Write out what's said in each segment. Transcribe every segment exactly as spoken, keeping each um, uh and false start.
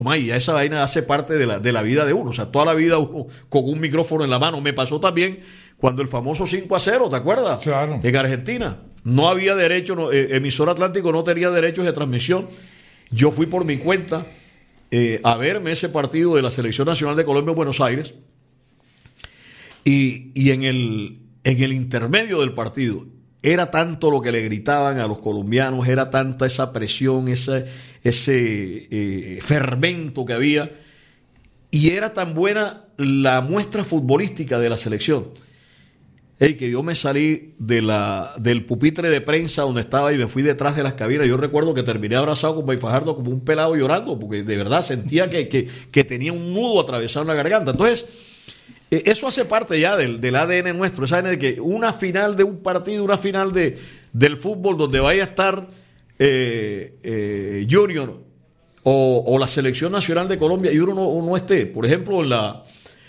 Y esa vaina hace parte de la, de la vida de uno. O sea, toda la vida uno con un micrófono en la mano. Me pasó también cuando el famoso cinco a cero, ¿te acuerdas? Claro. En Argentina. No había derecho, no, eh, emisor Atlántico no tenía derechos de transmisión. Yo fui por mi cuenta eh, a verme ese partido de la Selección Nacional de Colombia en Buenos Aires. Y, y en, el, en el intermedio del partido, era tanto lo que le gritaban a los colombianos, era tanta esa presión, ese, ese eh, fermento que había, y era tan buena la muestra futbolística de la selección, hey, que yo me salí de la, del pupitre de prensa donde estaba y me fui detrás de las cabinas. Yo recuerdo que terminé abrazado con Bay Fajardo como un pelado llorando, porque de verdad sentía que, que, que tenía un nudo atravesado en la garganta. Entonces, eso hace parte ya del, del A D N nuestro, esa A D N de que una final de un partido, una final de, del fútbol donde vaya a estar eh, eh, Junior o, o la Selección Nacional de Colombia y uno no, no esté. Por ejemplo, en la,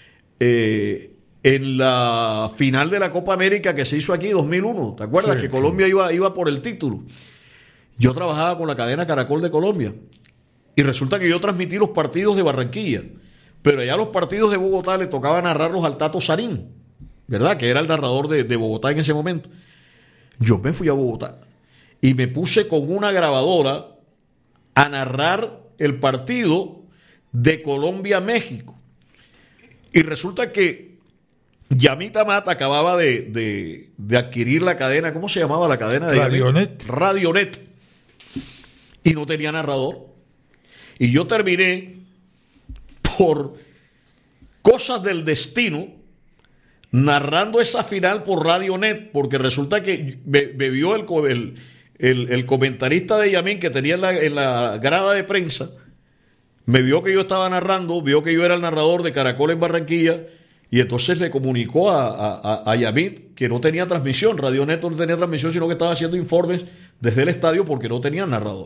eh, en la final de la Copa América que se hizo aquí en dos mil uno, ¿te acuerdas? Sí, que Colombia sí. iba, iba por el título. Yo trabajaba con la cadena Caracol de Colombia y resulta que yo transmití los partidos de Barranquilla. Pero allá los partidos de Bogotá le tocaba narrarlos al Tato Sarín, ¿verdad? Que era el narrador de, de Bogotá en ese momento. Yo me fui a Bogotá y me puse con una grabadora a narrar el partido de Colombia-México. Y resulta que Yamita Mata acababa de, de, de adquirir la cadena, ¿cómo se llamaba la cadena? de Radionet. Radionet. Y no tenía narrador. Y yo terminé por cosas del destino narrando esa final por Radionet, porque resulta que me, me vio el, el, el, el comentarista de Yamín que tenía en la, en la grada de prensa, me vio que yo estaba narrando, vio que yo era el narrador de Caracol en Barranquilla, y entonces le comunicó a, a, a Yamín que no tenía transmisión, Radionet no tenía transmisión, sino que estaba haciendo informes desde el estadio porque no tenía narrador.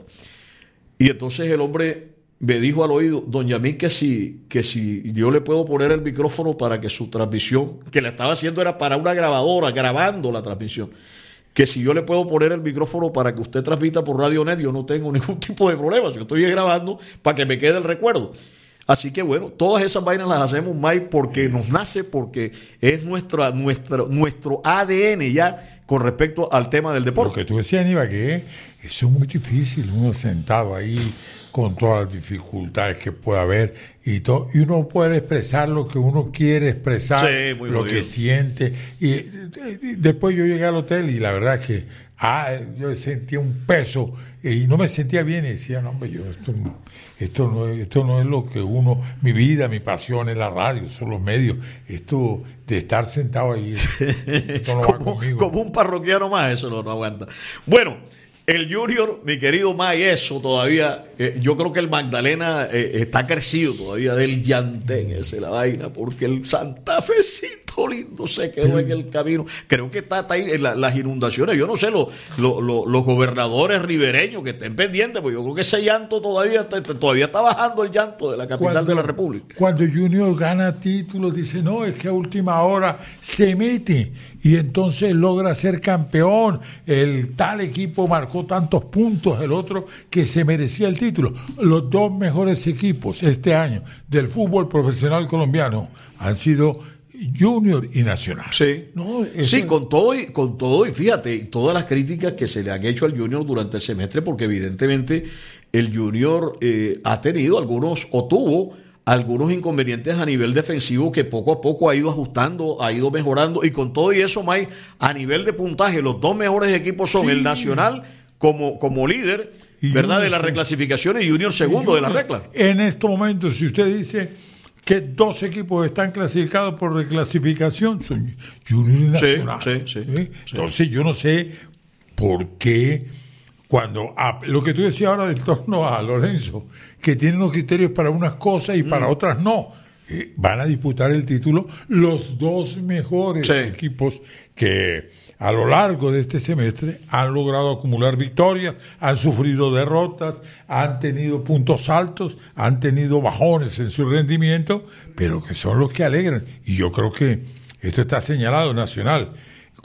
Y entonces el hombre me dijo al oído, don Yamín, que si, que si yo le puedo poner el micrófono para que su transmisión, que le estaba haciendo era para una grabadora, grabando la transmisión, que si yo le puedo poner el micrófono para que usted transmita por Radionet, yo no tengo ningún tipo de problema, yo estoy grabando para que me quede el recuerdo. Así que bueno, todas esas vainas las hacemos, Mike, porque nos nace, porque es nuestra, nuestra, nuestro A D N ya con respecto al tema del deporte. Lo que tú decías, Aníbal, que eso es muy difícil, uno sentado ahí con todas las dificultades que pueda haber y todo, y uno puede expresar lo que uno quiere expresar, sí, lo que siente. Y, y, y después yo llegué al hotel y la verdad que ah, yo sentía un peso y no me sentía bien y decía, no, hombre, yo esto no, esto no, esto no es lo que uno, mi vida, mi pasión es la radio, son los medios, esto de estar sentado ahí, esto no como, va conmigo. Como un parroquiano más, eso no, no aguanta. Bueno, el Junior, mi querido May, eso todavía, eh, yo creo que el Magdalena eh, está crecido todavía del llantén, ese la vaina, porque el Santa Fecito lindo se quedó en el camino. Creo que está, está ahí en la, las inundaciones. Yo no sé, lo, lo, lo, los gobernadores ribereños que estén pendientes, porque yo creo que ese llanto todavía está, todavía está bajando el llanto de la capital cuando, de la República. Cuando Junior gana títulos, dice, no, es que a última hora se mete y entonces logra ser campeón. El tal equipo marcó tantos puntos, el otro que se merecía el título. Los dos mejores equipos este año del fútbol profesional colombiano han sido Junior y Nacional. Sí, no, sí, con todo y con todo y fíjate, todas las críticas que se le han hecho al Junior durante el semestre, porque evidentemente el Junior eh, ha tenido algunos o tuvo algunos inconvenientes a nivel defensivo que poco a poco ha ido ajustando, ha ido mejorando, y con todo y eso, May, a nivel de puntaje, los dos mejores equipos son sí. el Nacional como, como líder, y ¿verdad? Junior, de la reclasificación y Junior segundo Junior, de la regla. En estos momentos, si usted dice que dos equipos están clasificados por reclasificación, son Junior y Nacional. Sí, sí, sí, ¿Eh? sí. Entonces yo no sé por qué cuando a, lo que tú decías ahora del torno a Lorenzo, que tiene unos criterios para unas cosas y mm. para otras no, eh, van a disputar el título los dos mejores sí. equipos que a lo largo de este semestre han logrado acumular victorias, han sufrido derrotas, han tenido puntos altos, han tenido bajones en su rendimiento, pero que son los que alegran. Y yo creo que esto está señalado, Nacional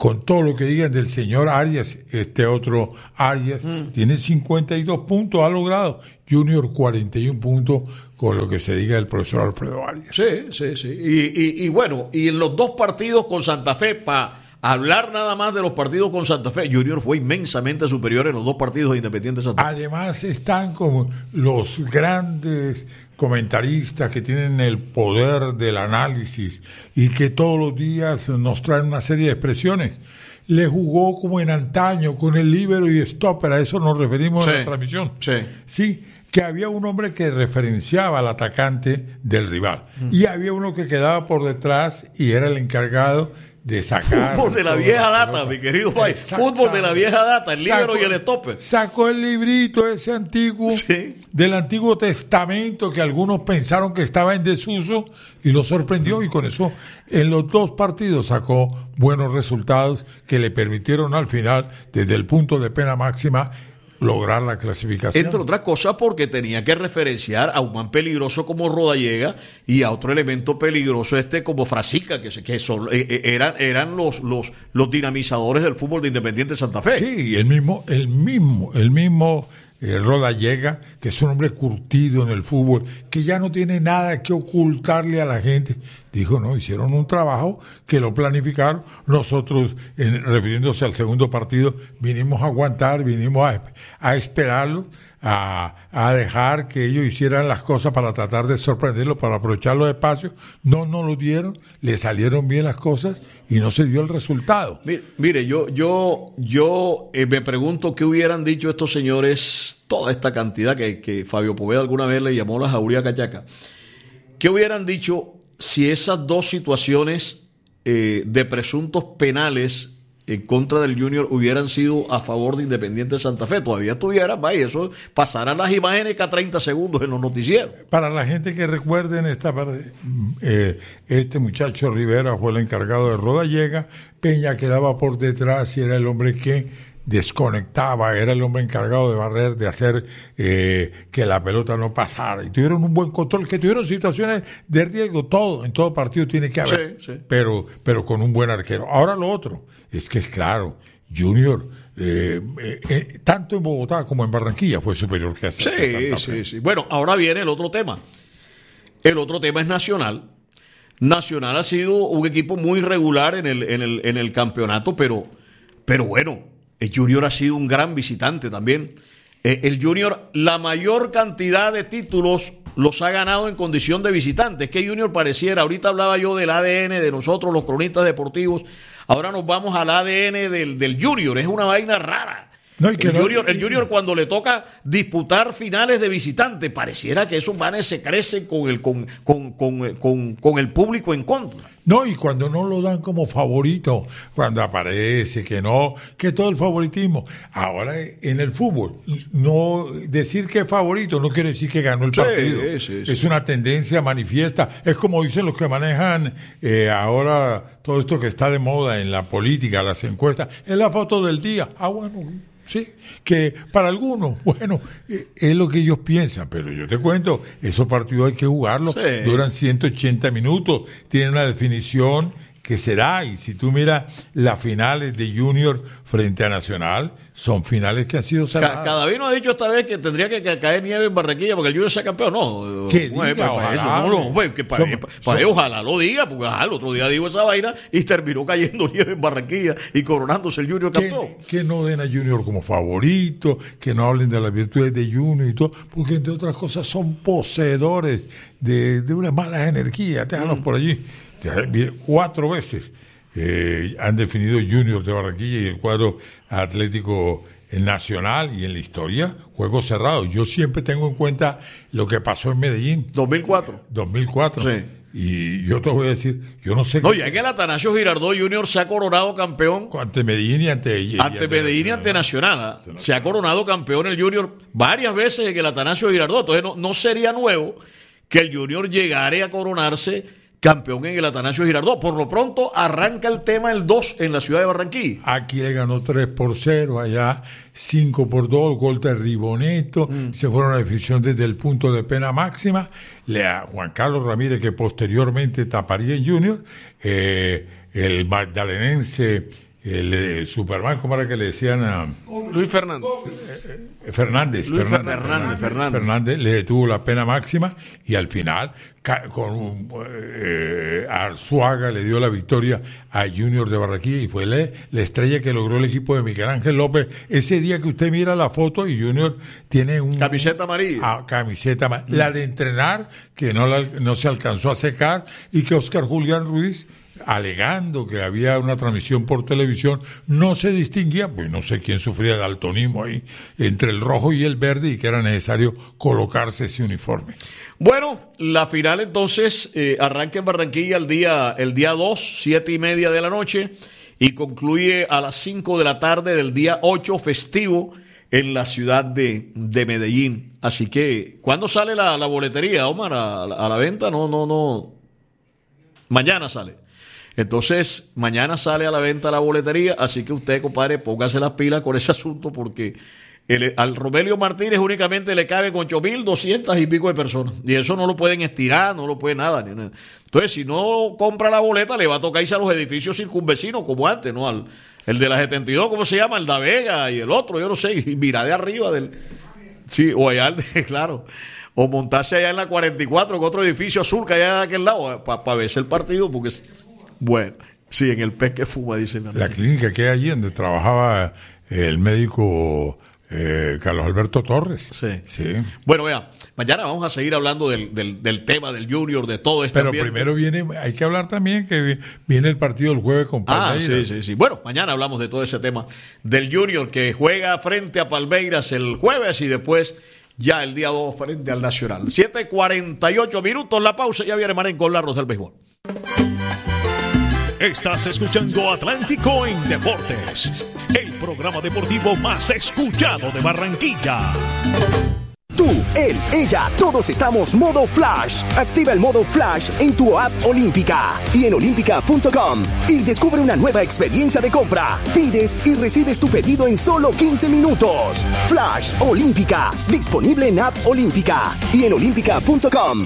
con todo lo que digan del señor Arias, este otro Arias, mm. tiene cincuenta y dos puntos, ha logrado. Junior cuarenta y un puntos, con lo que se diga del profesor Alfredo Arias. Sí, sí, sí. Y, y, y bueno, y en los dos partidos con Santa Fe, para hablar nada más de los partidos con Santa Fe, Junior fue inmensamente superior en los dos partidos de Independiente Santa Fe. Además están como los grandes comentaristas que tienen el poder del análisis y que todos los días nos traen una serie de expresiones. Le jugó como en antaño con el líbero y stopper, a eso nos referimos sí, en la transmisión. Sí. Sí, que había un hombre que referenciaba al atacante del rival mm. y había uno que quedaba por detrás y era el encargado de sacar. Fútbol de la vieja la data, mi querido país. Fútbol de la vieja data, el líbero y el stopper. Sacó el librito ese antiguo, sí. del Antiguo Testamento, que algunos pensaron que estaba en desuso, y lo sorprendió, y con eso en los dos partidos sacó buenos resultados que le permitieron al final, desde el punto de pena máxima, lograr la clasificación. Entre otras cosas porque tenía que referenciar a un man peligroso como Rodallega y a otro elemento peligroso este como Frasica, que, que son, eh, eran, eran los, los, los dinamizadores del fútbol de Independiente Santa Fe. Sí, el mismo, el mismo, el mismo eh, Rodallega, que es un hombre curtido en el fútbol, que ya no tiene nada que ocultarle a la gente. Dijo, no, hicieron un trabajo que lo planificaron. Nosotros, en, refiriéndose al segundo partido, vinimos a aguantar, vinimos a, a esperarlo, a, a dejar que ellos hicieran las cosas para tratar de sorprenderlo, para aprovechar los espacios. No nos lo dieron, le salieron bien las cosas y no se dio el resultado. Mire, mire yo, yo, yo eh, me pregunto qué hubieran dicho estos señores, toda esta cantidad que, que Fabio Poveda alguna vez le llamó la jauría cachaca. ¿Qué hubieran dicho si esas dos situaciones eh, de presuntos penales en contra del Junior hubieran sido a favor de Independiente Santa Fe? Todavía estuvieran, vaya, eso pasarán las imágenes cada treinta segundos en los noticieros. Para la gente que recuerden esta parte, eh, este muchacho Rivera fue el encargado de Rodallega, Peña quedaba por detrás y era el hombre que desconectaba, era el hombre encargado de barrer, de hacer eh, que la pelota no pasara, y tuvieron un buen control, que tuvieron situaciones de riesgo, todo, en todo partido tiene que haber, sí, sí. pero pero con un buen arquero. Ahora lo otro, es que es claro, Junior, eh, eh, eh, tanto en Bogotá como en Barranquilla fue superior que sí, Santa Fe. Sí, sí. Bueno, ahora viene el otro tema, el otro tema es Nacional. Nacional ha sido un equipo muy regular en el, en el, en el campeonato, pero, pero bueno, el Junior ha sido un gran visitante también. Eh, el Junior, la mayor cantidad de títulos los ha ganado en condición de visitante. Es que Junior pareciera, ahorita hablaba yo del A D N de nosotros, los cronistas deportivos, ahora nos vamos al A D N del, del Junior. Es una vaina rara. No, y que el, no, junior, el Junior cuando le toca disputar finales de visitante, pareciera que esos manes se crecen con el, con, con, con, con, con el público en contra. No, y cuando no lo dan como favorito, cuando aparece, que no, que todo el favoritismo. Ahora, en el fútbol, no decir que es favorito no quiere decir que ganó el partido. Sí, sí, sí. Es una tendencia manifiesta. Es como dicen los que manejan eh, ahora todo esto que está de moda en la política, las encuestas, es la foto del día. Ah, bueno, sí, que para algunos, bueno, eh, es lo que ellos piensan, pero yo te cuento, esos partidos hay que jugarlos, sí. Duran ciento ochenta minutos, tienen una definición que será, y si tú miras las finales de Junior frente a Nacional, son finales que han sido cerradas. Cada vez nos ha dicho esta vez que tendría que caer nieve en Barranquilla porque el Junior sea campeón. No, que diga, pues, para eso, no, no, pues, que para, son, para, para son, ojalá lo diga, porque ajá, el otro día digo esa vaina y terminó cayendo nieve en Barranquilla y coronándose el Junior campeón. Que, que no den a Junior como favorito, que no hablen de las virtudes de Junior y todo, porque entre otras cosas son poseedores de, de unas malas energías, déjanos mm. por allí. Cuatro veces eh, han definido Junior de Barranquilla y el cuadro Atlético Nacional, y en la historia juegos cerrados. Yo siempre tengo en cuenta lo que pasó en Medellín dos mil cuatro dos mil cuatro Sí. Y yo te voy a decir, yo no sé. No, ya que el Atanasio Girardot Junior se ha coronado campeón ante Medellín y ante y, ante, ante Medellín y ante Nacional. Nacional. Se ha coronado campeón el Junior varias veces en el Atanasio Girardot. Entonces no, no sería nuevo que el Junior llegara a coronarse campeón en el Atanasio Girardot. Por lo pronto arranca el tema el dos en la ciudad de Barranquilla. Aquí le ganó tres por cero, allá cinco por dos, gol de Riboneto, mm. se fueron a la definición desde el punto de pena máxima. Le a Juan Carlos Ramírez, que posteriormente taparía en Junior, eh, el magdalenense el, el Superman, ¿cómo era que le decían a Luis Fernández? Eh, Fernández, Luis Fernández, Fernández, Fernández, Fernández le detuvo la pena máxima y al final ca- con un, eh, Arzuaga le dio la victoria a Junior de Barranquilla y fue la, la estrella que logró el equipo de Miguel Ángel López. Ese día que usted mira la foto y Junior tiene un camiseta amarilla, ah, camiseta mm. la de entrenar que no, la, no se alcanzó a secar y que Oscar Julián Ruiz, alegando que había una transmisión por televisión, no se distinguía, pues no sé quién sufría de daltonismo ahí, entre el rojo y el verde y que era necesario colocarse ese uniforme. Bueno, la final entonces eh, arranca en Barranquilla el día el día dos, siete y media de la noche y concluye a las cinco de la tarde del día ocho, festivo en la ciudad de, de Medellín. Así que, ¿cuándo sale la, la boletería, Omar, a, a, a la venta? No, no, no. Mañana sale. Entonces, mañana sale a la venta la boletería, así que usted, compadre, póngase las pilas con ese asunto porque el, al Romelio Martínez únicamente le cabe con ocho mil doscientas y pico de personas. Y eso no lo pueden estirar, no lo puede nada, ni nada. Entonces, si no compra la boleta, le va a tocar irse a los edificios circunvecinos como antes, ¿no? Al, el de la setenta y dos, ¿cómo se llama? El Da Vega y el otro, yo no sé, y mira de arriba del... Sí, o allá, claro. O montarse allá en la cuarenta y cuatro, en otro edificio azul que hay de aquel lado, para pa verse el partido, porque... Bueno, sí, en el pez que fuma, dice mi La clínica que hay allí donde trabajaba el médico eh, Carlos Alberto Torres. Sí. sí. Bueno, vea, mañana vamos a seguir hablando del, del, del tema del Junior, de todo este Pero ambiente. primero viene, hay que hablar también que viene el partido el jueves con Palmeiras. Ah, sí, sí, sí. Bueno, mañana hablamos de todo ese tema del Junior que juega frente a Palmeiras el jueves y después ya el día dos frente al Nacional. siete cuarenta y ocho minutos, la pausa, ya viene Marenco con la Rosa del Béisbol. Estás escuchando Atlántico en Deportes, el programa deportivo más escuchado de Barranquilla. Tú, él, ella, todos estamos modo Flash. Activa el modo Flash en tu app Olímpica y en olímpica punto com y descubre una nueva experiencia de compra. Pides y recibes tu pedido en solo quince minutos. Flash Olímpica, disponible en app Olímpica y en olímpica punto com.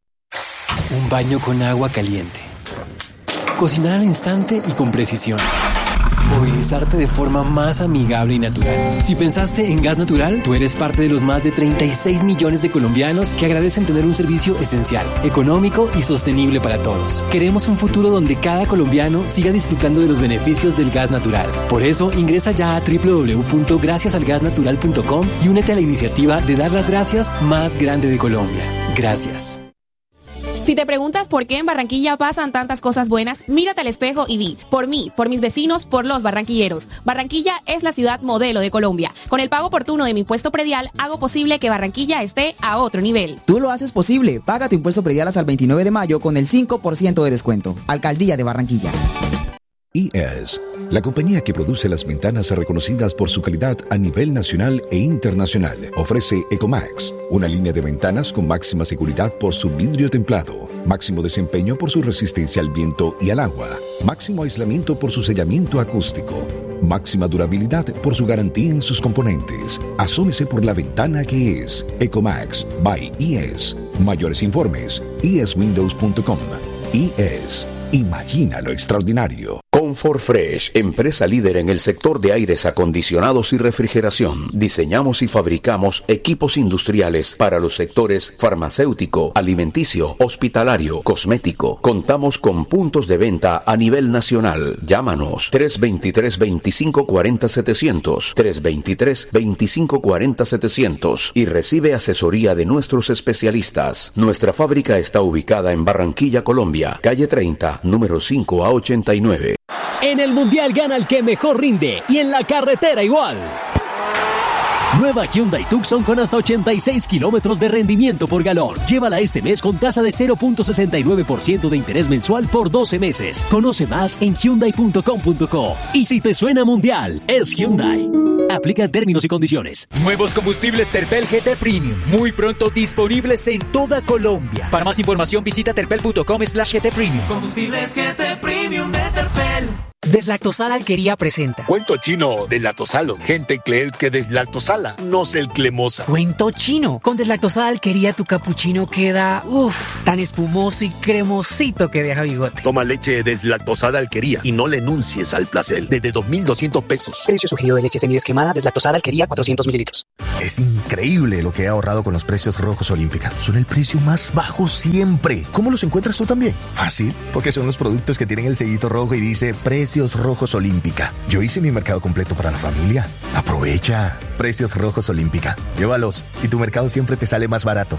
Un baño con agua caliente. Cocinar al instante y con precisión. Movilizarte de forma más amigable y natural. Si pensaste en gas natural, tú eres parte de los más de treinta y seis millones de colombianos que agradecen tener un servicio esencial, económico y sostenible para todos. Queremos un futuro donde cada colombiano siga disfrutando de los beneficios del gas natural. Por eso, ingresa ya a doble u doble u doble u punto gracias al gas natural punto com y únete a la iniciativa de dar las gracias más grande de Colombia. Gracias. Si te preguntas por qué en Barranquilla pasan tantas cosas buenas, mírate al espejo y di, por mí, por mis vecinos, por los barranquilleros. Barranquilla es la ciudad modelo de Colombia. Con el pago oportuno de mi impuesto predial, hago posible que Barranquilla esté a otro nivel. Tú lo haces posible. Paga tu impuesto predial hasta el veintinueve de mayo con el cinco por ciento de descuento. Alcaldía de Barranquilla. I E S, la compañía que produce las ventanas reconocidas por su calidad a nivel nacional e internacional, ofrece Ecomax, una línea de ventanas con máxima seguridad por su vidrio templado, máximo desempeño por su resistencia al viento y al agua, máximo aislamiento por su sellamiento acústico, máxima durabilidad por su garantía en sus componentes. Asómese por la ventana que es Ecomax by I E S. Mayores informes, i e s windows punto com. I E S. Imagina lo extraordinario. Comfort Fresh, empresa líder en el sector de aires acondicionados y refrigeración. Diseñamos y fabricamos equipos industriales para los sectores farmacéutico, alimenticio, hospitalario, cosmético. Contamos con puntos de venta a nivel nacional. Llámanos tres dos tres, veinticinco cuarenta, setecientos, tres dos tres, veinticinco cuarenta, setecientos y recibe asesoría de nuestros especialistas. Nuestra fábrica está ubicada en Barranquilla, Colombia, calle treinta, número cinco a ochenta y nueve. En el Mundial gana el que mejor rinde y en la carretera igual. Nueva Hyundai Tucson con hasta ochenta y seis kilómetros de rendimiento por galón. Llévala este mes con tasa de cero punto sesenta y nueve por ciento de interés mensual por doce meses. Conoce más en hyundai punto com punto co. Y si te suena Mundial, es Hyundai. Aplican términos y condiciones. Nuevos combustibles Terpel G T Premium. Muy pronto disponibles en toda Colombia. Para más información visita terpel punto com slash G T Premium. Combustibles G T Premium de Terpel. Deslactosada Alquería presenta Cuento chino Deslactosalo. Gente cree que deslactosala, no se el cremosa. Cuento chino. Con Deslactosada Alquería tu capuchino queda, uff, tan espumoso y cremosito que deja bigote. Toma leche Deslactosada Alquería y no le enuncies al placer. Desde dos mil doscientos pesos. Precio sugerido de leche semidescremada Deslactosada Alquería cuatrocientos mililitros. Es increíble lo que he ahorrado con los precios rojos Olímpica. Son el precio más bajo siempre. ¿Cómo los encuentras tú también? Fácil, porque son los productos que tienen el sellito rojo y dice Precios Rojos Olímpica. Yo hice mi mercado completo para la familia. Aprovecha. Precios Rojos Olímpica. Llévalos y tu mercado siempre te sale más barato.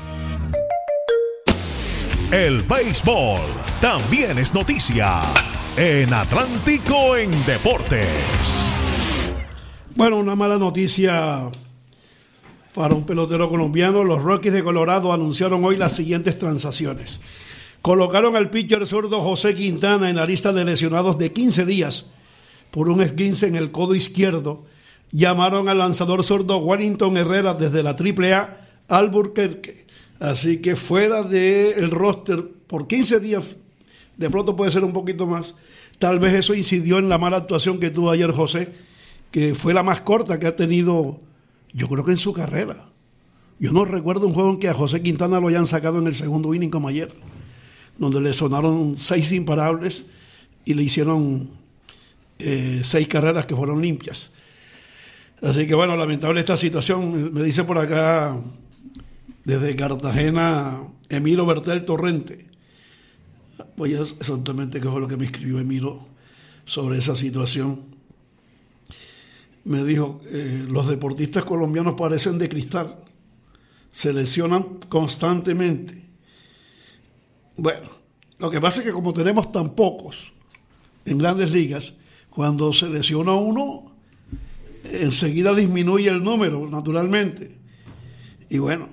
El béisbol también es noticia en Atlántico en Deportes. Bueno, una mala noticia para un pelotero colombiano. Los Rockies de Colorado anunciaron hoy las siguientes transacciones. Colocaron al pitcher zurdo José Quintana en la lista de lesionados de quince días por un esguince en el codo izquierdo. Llamaron al lanzador zurdo Wellington Herrera desde la triple A Albuquerque. Así que fuera del roster por quince días, de pronto puede ser un poquito más. Tal vez eso incidió en la mala actuación que tuvo ayer José, que fue la más corta que ha tenido, yo creo que en su carrera. Yo no recuerdo un juego en que a José Quintana lo hayan sacado en el segundo inning como ayer, donde le sonaron seis imparables y le hicieron eh, seis carreras que fueron limpias. Así que bueno, lamentable esta situación. Me dice por acá, desde Cartagena, Emiro Bertel Torrente. Voy a exactamente qué fue lo que me escribió Emiro sobre esa situación. Me dijo, eh, los deportistas colombianos parecen de cristal, se lesionan constantemente. Bueno, lo que pasa es que como tenemos tan pocos en Grandes Ligas, cuando se lesiona uno, enseguida disminuye el número, naturalmente. Y bueno,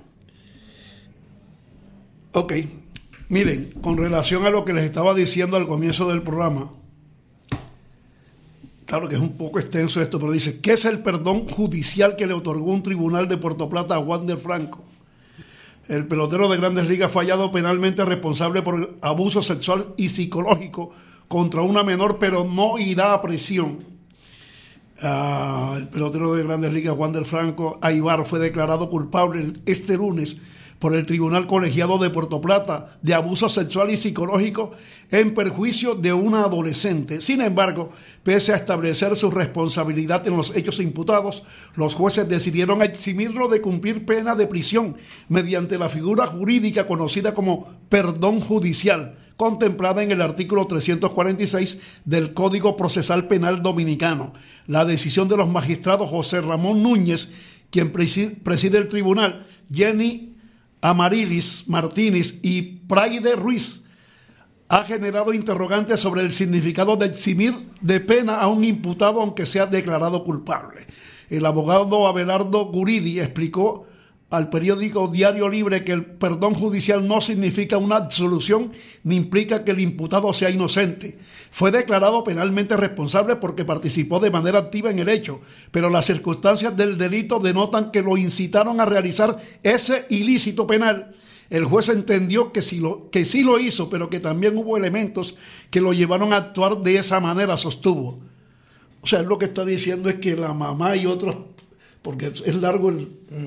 ok, miren, con relación a lo que les estaba diciendo al comienzo del programa, claro que es un poco extenso esto, pero dice, ¿qué es el perdón judicial que le otorgó un tribunal de Puerto Plata a Wander Franco? El pelotero de Grandes Ligas fue hallado penalmente responsable por abuso sexual y psicológico contra una menor, pero no irá a prisión. Uh, el pelotero de Grandes Ligas, Wander Franco Aybar, fue declarado culpable este lunes por el Tribunal Colegiado de Puerto Plata de abuso sexual y psicológico en perjuicio de una adolescente. Sin embargo, pese a establecer su responsabilidad en los hechos imputados, los jueces decidieron eximirlo de cumplir pena de prisión mediante la figura jurídica conocida como perdón judicial, contemplada en el artículo trescientos cuarenta y seis del Código Procesal Penal Dominicano. La decisión de los magistrados José Ramón Núñez, quien preside, preside el tribunal, Jenny Amarilis Martínez y Praide Ruiz, ha generado interrogantes sobre el significado de eximir de pena a un imputado aunque sea declarado culpable. El abogado Abelardo Guridi explicó al periódico Diario Libre que el perdón judicial no significa una absolución ni implica que el imputado sea inocente. Fue declarado penalmente responsable porque participó de manera activa en el hecho, pero las circunstancias del delito denotan que lo incitaron a realizar ese ilícito penal. El juez entendió que sí, lo, que sí lo hizo, pero que también hubo elementos que lo llevaron a actuar de esa manera, sostuvo. O sea, lo que está diciendo es que la mamá y otros, porque es largo el,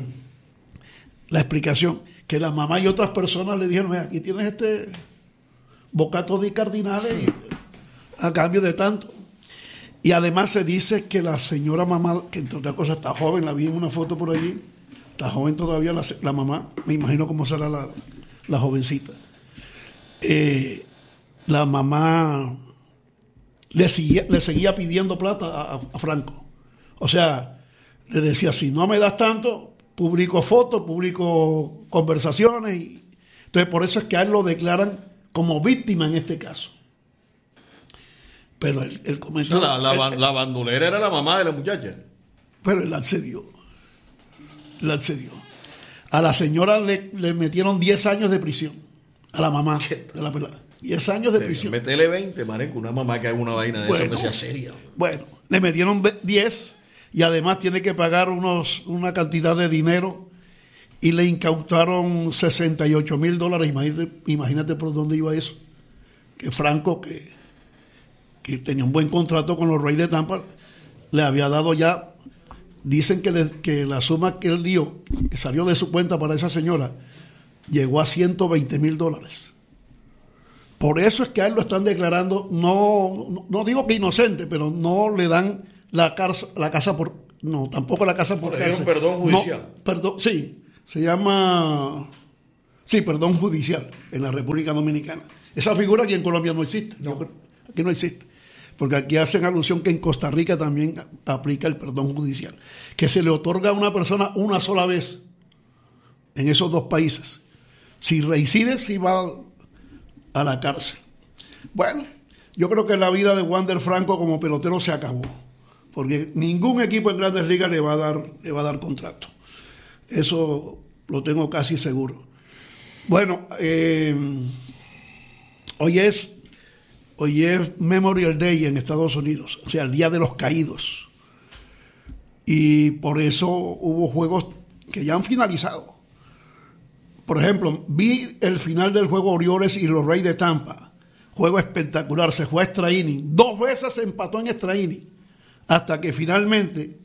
la explicación, que la mamá y otras personas le dijeron, aquí tienes este bocato de cardinales a cambio de tanto. Y además se dice que la señora mamá, que entre otras cosas está joven, la vi en una foto por allí, está joven todavía la, la mamá, me imagino cómo será la, la jovencita. Eh, la mamá le seguía, le seguía pidiendo plata a, a Franco. O sea, le decía, si no me das tanto, publico fotos, publico conversaciones. Y, entonces, por eso es que a él lo declaran como víctima en este caso. Pero él, él comenzó... La, la, él, la bandolera era la mamá de la muchacha. Pero él accedió. Él accedió. A la señora le, le metieron diez años de prisión. A la mamá de la pelada. diez años de prisión. Métele veinte, mareco, una mamá que haga una vaina de bueno, eso que sea seria. Bueno, le metieron diez y además tiene que pagar unos, una cantidad de dinero y le incautaron sesenta y ocho mil dólares. Imagínate, imagínate por dónde iba eso. Que Franco, que que tenía un buen contrato con los Rays de Tampa, le había dado ya, dicen que, le, que la suma que él dio, que salió de su cuenta para esa señora, llegó a ciento veinte mil dólares. Por eso es que a él lo están declarando, no, no, no digo que inocente, pero no le dan la, casa, la casa por, no, tampoco la casa por le cárcel. dieron perdón judicial. No, perdón, sí, se llama, sí, perdón judicial en la República Dominicana. Esa figura aquí en Colombia no existe, no. Yo, aquí no existe, porque aquí hacen alusión que en Costa Rica también aplica el perdón judicial, que se le otorga a una persona una sola vez en esos dos países. Si reincide, si va a la cárcel. Bueno, yo creo que la vida de Wander Franco como pelotero se acabó, porque ningún equipo en Grandes Ligas le va a dar, le va a dar contrato. Eso lo tengo casi seguro. Bueno, eh, hoy es hoy es Memorial Day en Estados Unidos, o sea, el Día de los Caídos. Y por eso hubo juegos que ya han finalizado. Por ejemplo, vi el final del juego Orioles y los Rays de Tampa. Juego espectacular, se fue a extra inning. Dos veces se empató en extra inning. Hasta que finalmente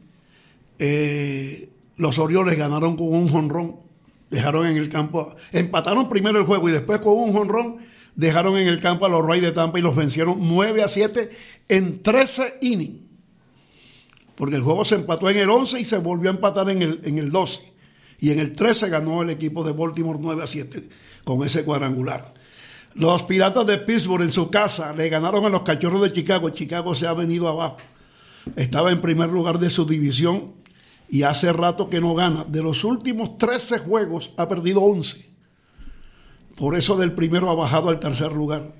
eh, los Orioles ganaron con un jonrón. Dejaron en el campo, empataron primero el juego y después con un jonrón dejaron en el campo a los Rays de Tampa y los vencieron nueve a siete en trece innings. Porque el juego se empató en el once y se volvió a empatar en el, en el doce. Y en el trece ganó el equipo de Baltimore nueve a siete con ese cuadrangular. Los Piratas de Pittsburgh en su casa le ganaron a los Cachorros de Chicago. Chicago se ha venido abajo. Estaba en primer lugar de su división y hace rato que no gana. De los últimos trece juegos ha perdido once. Por eso del primero ha bajado al tercer lugar.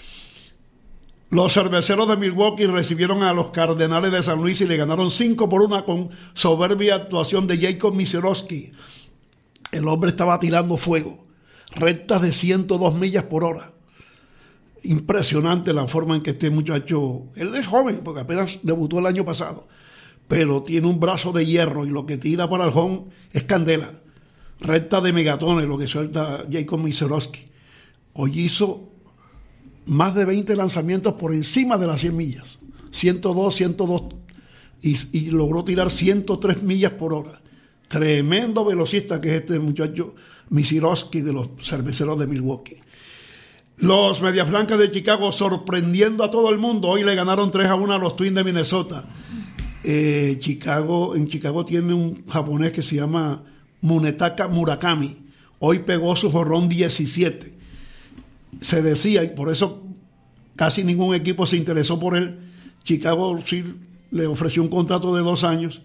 Los Cerveceros de Milwaukee recibieron a los Cardenales de San Luis y le ganaron cinco por uno con soberbia actuación de Jacob Misiorowski. El hombre estaba tirando fuego. Rectas de ciento dos millas por hora. Impresionante la forma en que este muchacho, él es joven porque apenas debutó el año pasado, pero tiene un brazo de hierro y lo que tira para el home es candela. Recta de megatones lo que suelta Jacob Misiorowski. Hoy hizo más de veinte lanzamientos por encima de las cien millas. ciento dos, ciento dos y, y logró tirar ciento tres millas por hora. Tremendo velocista que es este muchacho Misiorowski de los Cerveceros de Milwaukee. Los Medias Blancas de Chicago sorprendiendo a todo el mundo. Hoy le ganaron tres a uno a los Twins de Minnesota. Eh, Chicago, en Chicago tiene un japonés que se llama Munetaka Murakami. Hoy pegó su jonrón diecisiete. Se decía, y por eso casi ningún equipo se interesó por él. Chicago sí le ofreció un contrato de dos años.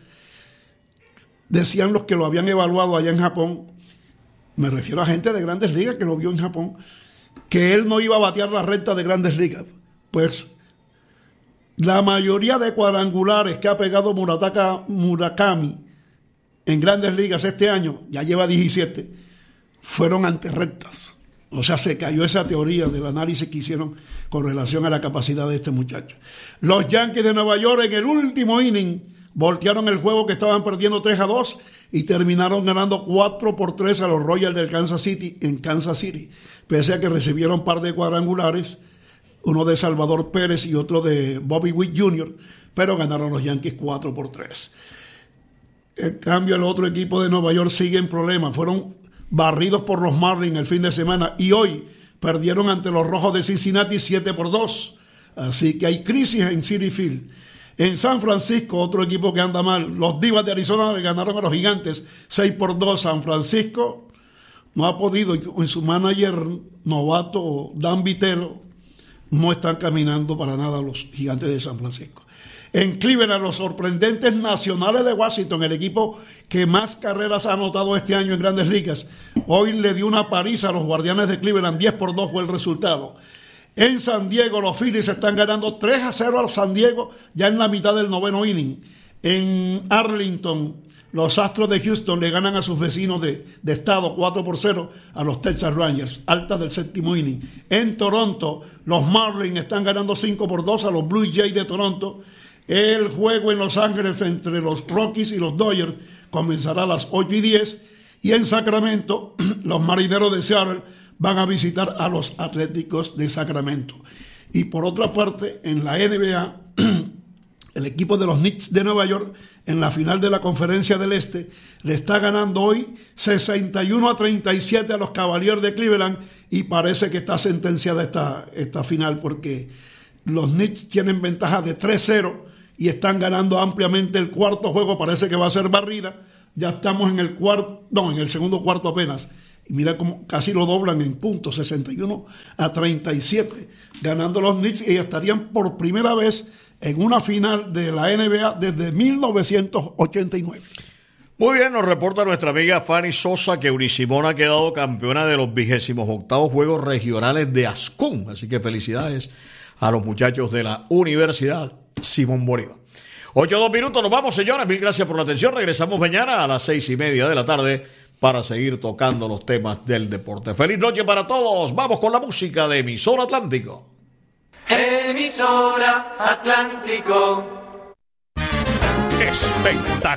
Decían los que lo habían evaluado allá en Japón, me refiero a gente de Grandes Ligas que lo vio en Japón, que él no iba a batear la recta de Grandes Ligas. Pues la mayoría de cuadrangulares que ha pegado Murataka Murakami en Grandes Ligas este año, ya lleva diecisiete, fueron antirrectas. O sea, se cayó esa teoría del análisis que hicieron con relación a la capacidad de este muchacho. Los Yankees de Nueva York en el último inning voltearon el juego que estaban perdiendo tres a dos y terminaron ganando cuatro por tres a los Royals del Kansas City en Kansas City, pese a que recibieron un par de cuadrangulares, uno de Salvador Pérez y otro de Bobby Witt junior, pero ganaron los Yankees cuatro por tres. En cambio, el otro equipo de Nueva York sigue en problemas. Fueron barridos por los Marlins el fin de semana y hoy perdieron ante los Rojos de Cincinnati siete por dos. Así que hay crisis en Citi Field. En San Francisco, otro equipo que anda mal, los Divas de Arizona le ganaron a los Gigantes seis por dos. San Francisco no ha podido, en su manager novato Dan Vitelo, no están caminando para nada los Gigantes de San Francisco. En Cleveland, los sorprendentes Nacionales de Washington, el equipo que más carreras ha anotado este año en Grandes Ligas, hoy le dio una paliza a los Guardianes de Cleveland, diez por dos fue el resultado. En San Diego, los Phillies están ganando tres a cero a San Diego ya en la mitad del noveno inning. En Arlington, los Astros de Houston le ganan a sus vecinos de, de estado cuatro por cero a los Texas Rangers, altas del séptimo inning. En Toronto, los Marlins están ganando cinco por dos a los Blue Jays de Toronto. El juego en Los Ángeles entre los Rockies y los Dodgers comenzará a las ocho y diez. Y en Sacramento, los Marineros de Seattle van a visitar a los Atléticos de Sacramento. Y por otra parte, en la N B A, el equipo de los Knicks de Nueva York, en la final de la Conferencia del Este, le está ganando hoy sesenta y uno a treinta y siete a los Cavaliers de Cleveland, y parece que está sentenciada esta, esta final, porque los Knicks tienen ventaja de tres cero y están ganando ampliamente el cuarto juego. Parece que va a ser barrida. Ya estamos en el cuarto, no, en el segundo cuarto apenas. Y mira cómo casi lo doblan en puntos, sesenta y uno a treinta y siete, ganando los Knicks, y estarían por primera vez en una final de la N B A desde mil novecientos ochenta y nueve. Muy bien, nos reporta nuestra amiga Fanny Sosa que Unisimón ha quedado campeona de los vigésimos octavos Juegos Regionales de Ascún. Así que felicidades a los muchachos de la Universidad Simón Bolívar. Ocho, dos minutos, nos vamos, señores. Mil gracias por la atención. Regresamos mañana a las seis y media de la tarde para seguir tocando los temas del deporte. Feliz noche para todos. Vamos con la música de Emisora Atlántico. Emisora Atlántico. Espectacular.